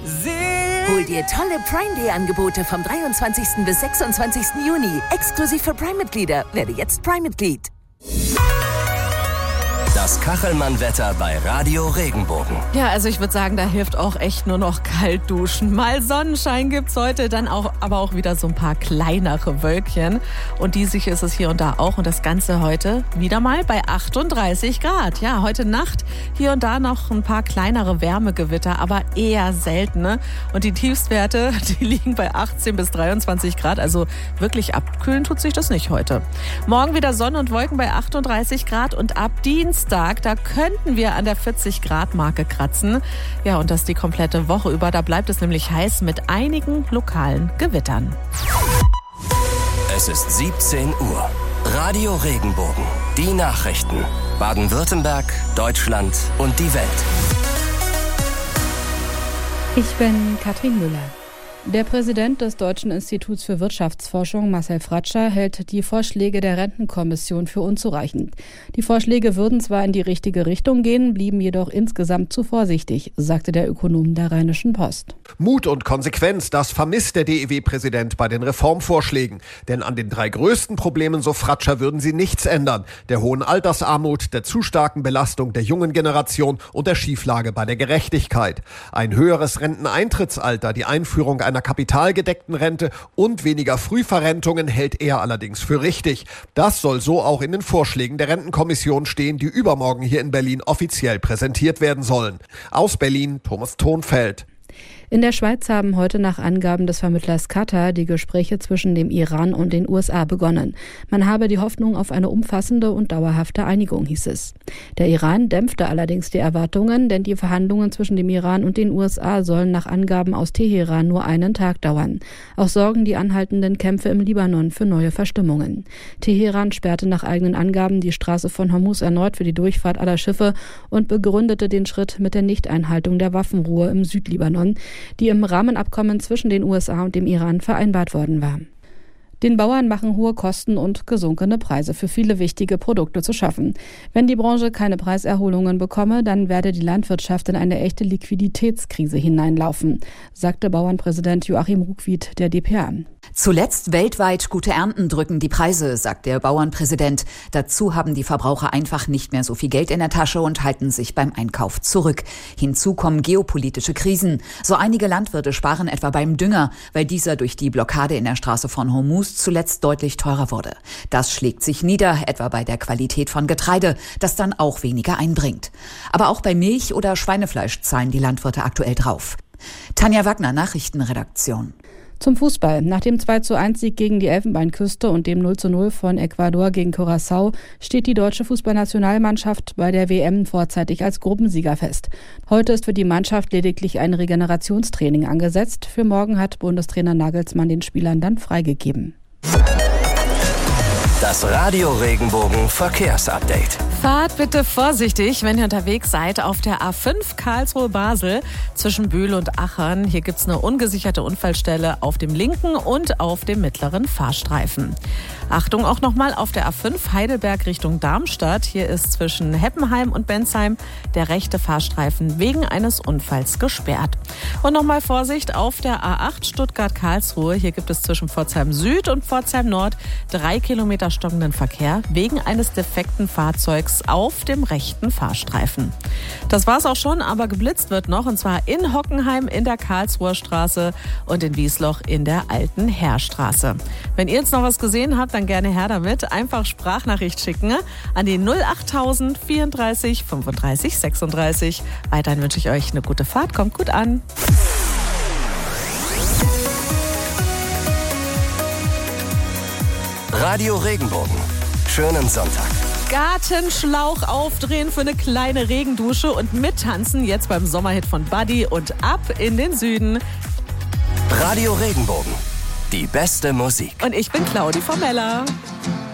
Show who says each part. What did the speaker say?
Speaker 1: Hol dir tolle Prime Day Angebote vom 23. bis 26. Juni. Exklusiv für Prime-Mitglieder. Werde jetzt Prime-Mitglied.
Speaker 2: Das Kachelmann-Wetter bei Radio Regenbogen.
Speaker 3: Ja, also ich würde sagen, da hilft auch echt nur noch kalt duschen. Mal Sonnenschein gibt's heute, dann aber auch wieder so ein paar kleinere Wölkchen. Und diesig ist es hier und da auch. Und das Ganze heute wieder mal bei 38 Grad. Ja, heute Nacht hier und da noch ein paar kleinere Wärmegewitter, aber eher seltene. Und die Tiefstwerte, die liegen bei 18 bis 23 Grad. Also wirklich abkühlen tut sich das nicht heute. Morgen wieder Sonne und Wolken bei 38 Grad und ab Dienstag, da könnten wir an der 40-Grad-Marke kratzen. Ja, und das die komplette Woche über. Da bleibt es nämlich heiß mit einigen lokalen Gewittern.
Speaker 2: Es ist 17 Uhr. Radio Regenbogen. Die Nachrichten. Baden-Württemberg, Deutschland und die Welt.
Speaker 4: Ich bin Katrin Müller. Der Präsident des Deutschen Instituts für Wirtschaftsforschung, Marcel Fratscher, hält die Vorschläge der Rentenkommission für unzureichend. Die Vorschläge würden zwar in die richtige Richtung gehen, blieben jedoch insgesamt zu vorsichtig, sagte der Ökonom der Rheinischen Post.
Speaker 5: Mut und Konsequenz, das vermisst der DIW-Präsident bei den Reformvorschlägen. Denn an den 3 größten Problemen, so Fratscher, würden sie nichts ändern. Der hohen Altersarmut, der zu starken Belastung der jungen Generation und der Schieflage bei der Gerechtigkeit. Ein höheres Renteneintrittsalter, die Einführung einer kapitalgedeckten Rente und weniger Frühverrentungen hält er allerdings für richtig. Das soll so auch in den Vorschlägen der Rentenkommission stehen, die übermorgen hier in Berlin offiziell präsentiert werden sollen. Aus Berlin, Thomas Thonfeld.
Speaker 4: In der Schweiz haben heute nach Angaben des Vermittlers Katar die Gespräche zwischen dem Iran und den USA begonnen. Man habe die Hoffnung auf eine umfassende und dauerhafte Einigung, hieß es. Der Iran dämpfte allerdings die Erwartungen, denn die Verhandlungen zwischen dem Iran und den USA sollen nach Angaben aus Teheran nur einen Tag dauern. Auch sorgen die anhaltenden Kämpfe im Libanon für neue Verstimmungen. Teheran sperrte nach eigenen Angaben die Straße von Hormuz erneut für die Durchfahrt aller Schiffe und begründete den Schritt mit der Nichteinhaltung der Waffenruhe im Südlibanon, die im Rahmenabkommen zwischen den USA und dem Iran vereinbart worden war. Den Bauern machen hohe Kosten und gesunkene Preise für viele wichtige Produkte zu schaffen. Wenn die Branche keine Preiserholungen bekomme, dann werde die Landwirtschaft in eine echte Liquiditätskrise hineinlaufen, sagte Bauernpräsident Joachim Ruckwied der dpa.
Speaker 6: Zuletzt weltweit gute Ernten drücken die Preise, sagt der Bauernpräsident. Dazu haben die Verbraucher einfach nicht mehr so viel Geld in der Tasche und halten sich beim Einkauf zurück. Hinzu kommen geopolitische Krisen. So einige Landwirte sparen etwa beim Dünger, weil dieser durch die Blockade in der Straße von Hormuz zuletzt deutlich teurer wurde. Das schlägt sich nieder, etwa bei der Qualität von Getreide, das dann auch weniger einbringt. Aber auch bei Milch oder Schweinefleisch zahlen die Landwirte aktuell drauf. Tanja Wagner, Nachrichtenredaktion.
Speaker 4: Zum Fußball. Nach dem 2:1-Sieg gegen die Elfenbeinküste und dem 0:0 von Ecuador gegen Curaçao steht die deutsche Fußballnationalmannschaft bei der WM vorzeitig als Gruppensieger fest. Heute ist für die Mannschaft lediglich ein Regenerationstraining angesetzt. Für morgen hat Bundestrainer Nagelsmann den Spielern dann freigegeben.
Speaker 2: Das Radio Regenbogen Verkehrsupdate.
Speaker 3: Fahrt bitte vorsichtig, wenn ihr unterwegs seid auf der A5 Karlsruhe-Basel zwischen Bühl und Achern. Hier gibt es eine ungesicherte Unfallstelle auf dem linken und auf dem mittleren Fahrstreifen. Achtung auch nochmal auf der A5 Heidelberg Richtung Darmstadt. Hier ist zwischen Heppenheim und Bensheim der rechte Fahrstreifen wegen eines Unfalls gesperrt. Und nochmal Vorsicht auf der A8 Stuttgart-Karlsruhe. Hier gibt es zwischen Pforzheim Süd und Pforzheim Nord 3 Kilometer stockenden Verkehr wegen eines defekten Fahrzeugs auf dem rechten Fahrstreifen. Das war's auch schon, aber geblitzt wird noch, und zwar in Hockenheim in der Karlsruher Straße und in Wiesloch in der Alten Heerstraße. Wenn ihr jetzt noch was gesehen habt, dann gerne her damit. Einfach Sprachnachricht schicken an die 08000 34 35 36. Weiterhin wünsche ich euch eine gute Fahrt. Kommt gut an.
Speaker 2: Radio Regenbogen. Schönen Sonntag.
Speaker 3: Gartenschlauch aufdrehen für eine kleine Regendusche und mittanzen jetzt beim Sommerhit von Buddy und ab in den Süden.
Speaker 2: Radio Regenbogen. Die beste Musik.
Speaker 3: Und ich bin Claudi Formella.